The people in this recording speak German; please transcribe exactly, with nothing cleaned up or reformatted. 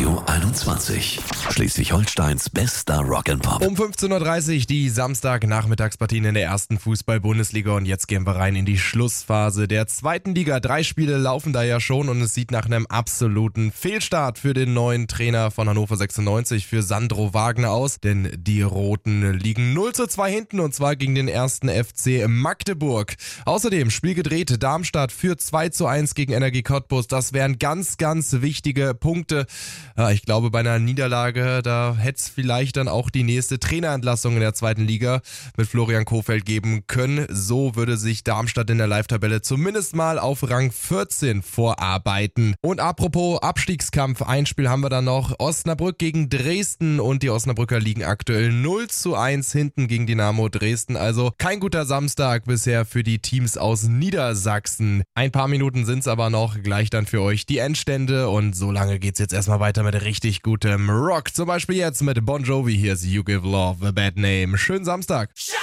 Radio einundzwanzig. Schleswig-Holsteins bester Rock'n'Pop. Um fünfzehn Uhr dreißig die Samstag-Nachmittagspartien in der ersten Fußball-Bundesliga und jetzt gehen wir rein in die Schlussphase der zweiten Liga. Drei Spiele laufen da ja schon und es sieht nach einem absoluten Fehlstart für den neuen Trainer von Hannover sechsundneunzig, für Sandro Wagner aus, denn die Roten liegen null zu zwei hinten und zwar gegen den ersten F C Magdeburg. Außerdem Spiel gedreht, Darmstadt führt zwei zu eins gegen Energie Cottbus. Das wären ganz, ganz wichtige Punkte. Ja, ich glaube, bei einer Niederlage, da hätte es vielleicht dann auch die nächste Trainerentlassung in der zweiten Liga mit Florian Kohfeldt geben können. So würde sich Darmstadt in der Live-Tabelle zumindest mal auf Rang vierzehn vorarbeiten. Und apropos Abstiegskampf, ein Spiel haben wir dann noch. Osnabrück gegen Dresden und die Osnabrücker liegen aktuell null zu eins hinten gegen Dynamo Dresden. Also kein guter Samstag bisher für die Teams aus Niedersachsen. Ein paar Minuten sind es aber noch, gleich dann für euch die Endstände und so lange geht's jetzt erstmal weiter mit richtig gutem Rock. Zum Beispiel jetzt mit Bon Jovi, hier ist You Give Love a Bad Name. Schönen Samstag.